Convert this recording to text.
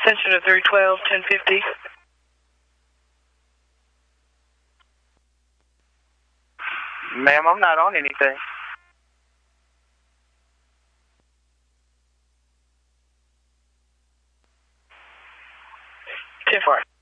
Attention to 312, 1050. Ma'am, I'm not on anything. 10-4.